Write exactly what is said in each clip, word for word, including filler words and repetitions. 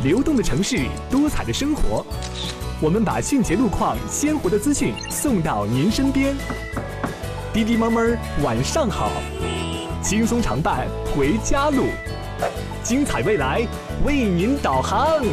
流动的城市，多彩的生活。我们把迅捷路况、鲜活的资讯送到您身边。滴滴猫猫晚上好，轻松常伴回家路，精彩未来为您导航。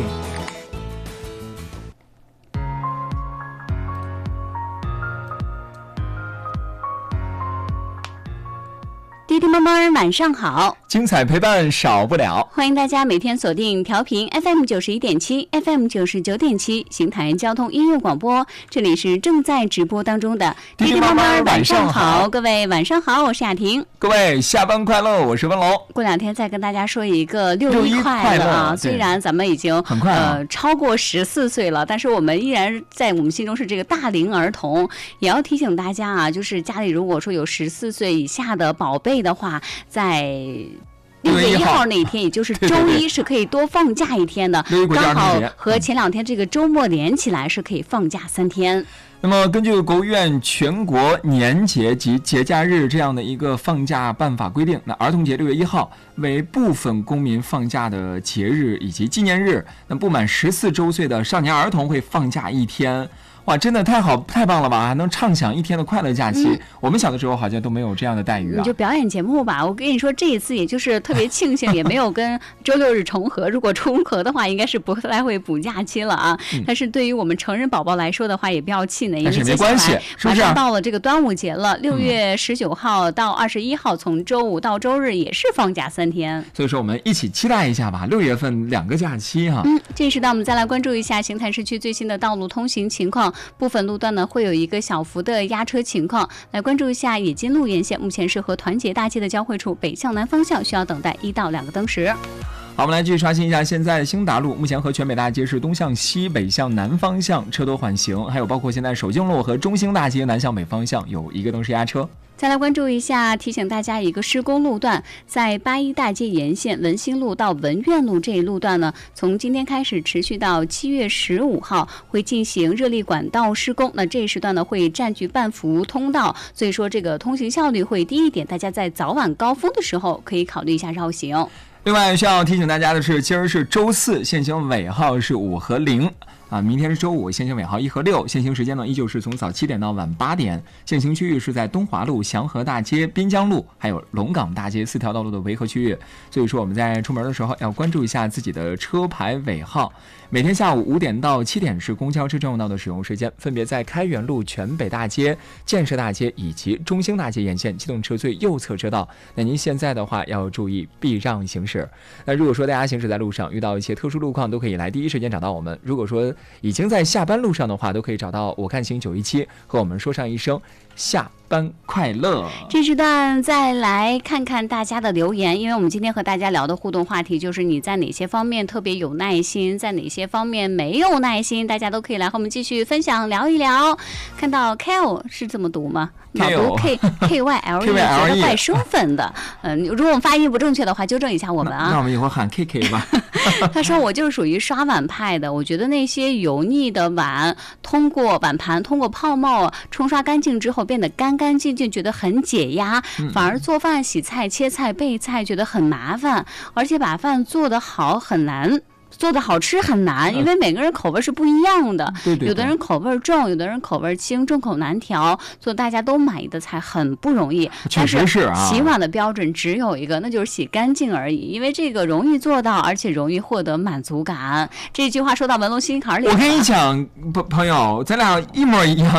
滴滴猫猫晚上好， 精彩陪伴少不了。 欢迎大家每天锁定调频 F M 九十一点七 F M 九十九点七邢台交通音乐广播，这里是正在直播当中的滴滴猫猫晚上好。 各位晚上好，我是雅婷。 各位下班快乐，我是文龙。 过两天再跟大家说一个六一快乐啊！虽然咱们已经很快、啊、 呃超过十四岁了，但是我们依然在我们心中是这个大龄儿童。也要提醒大家啊，就是家里如果说有十四岁以下的宝贝的话，在六月一号那一天，也就是周一，是可以多放假一天的， 对对对， 刚好和前两天这个周末连起来，是可以放假三天。 那么根据国务院全国年节及节假日这样的一个放假办法规定，那儿童节六月一号为部分公民放假的节日以及纪念日，那不满十四周岁的少年儿童会放假一天。哇，真的太好太棒了吧，还能畅享一天的快乐假期、嗯、我们小的时候好像都没有这样的待遇啊。 你就表演节目吧，我跟你说这一次也就是特别庆幸也没有跟周六日重合，如果重合的话应该是不太会补假期了啊、嗯、但是对于我们成人宝宝来说的话也不要气馁，因为接下来马上到了这个端午节了，六月十九号到二十一号，从周五到周日也是放假三天， 所以说我们一起期待一下吧，六月份两个假期哈、啊。 嗯，这时段我们再来关注一下邢台市区最新的道路通行情况，部分路段呢会有一个小幅的压车情况，来关注一下冶金路沿线，目前是和团结大街的交汇处北向南方向需要等待一到两个灯时。 好，我们来继续刷新一下现在兴达路目前和全北大街是东向西北向南方向车多缓行，还有包括现在首敬路和中兴大街南向北方向有一个灯是压车。 再来关注一下，提醒大家一个施工路段，在八一大街沿线文兴路到文苑路这一路段呢，从今天开始持续到七月十五号会进行热力管道施工，那这一时段呢会占据半幅通道，所以说这个通行效率会低一点，大家在早晚高峰的时候可以考虑一下绕行。 另外需要提醒大家的是，今儿是周四，限行尾号是五和零啊，明天是周五，限行尾号一和六，限行时间呢依旧是从早七点到晚八点，限行区域是在东华路、祥和大街、滨江路还有龙岗大街四条道路的围合区域，所以说我们在出门的时候要关注一下自己的车牌尾号。每天下午五点到七点是公交车专用道的使用时间，分别在开元路、全北大街、建设大街以及中兴大街沿线机动车最右侧车道。那您现在的话要注意避让行驶。那如果说大家行驶在路上遇到一些特殊路况，都可以来第一时间找到我们。如果说已经在下班路上的话，都可以找到我看行九一七和我们说上一声下班快乐。 这时段再来看看大家的留言，因为我们今天和大家聊的互动话题就是你在哪些方面特别有耐心，在哪些方面没有耐心，大家都可以来和我们继续分享聊一聊。看到 Kale 是这么读吗？脑读 K K Y L E 觉得怪生分的。嗯，如果我们发音不正确的话，纠正一下我们啊。 那, 那我们一会儿喊 K K 吧。 他说我就是属于刷碗派的，我觉得那些油腻的碗，通过碗盘通过泡沫冲刷干净之后变得干干净净，觉得很解压，反而做饭、洗菜、切菜、备菜觉得很麻烦，而且把饭做得好很难。做的好吃很难，因为每个人口味是不一样的、 对对对， 有的人口味重，有的人口味轻，众口难调，做大家都满意的菜很不容易。 确实是啊， 洗碗的标准只有一个，那就是洗干净而已，因为这个容易做到，而且容易获得满足感。这句话说到文龙心坎里。 我跟你讲，朋友，咱俩一模一样。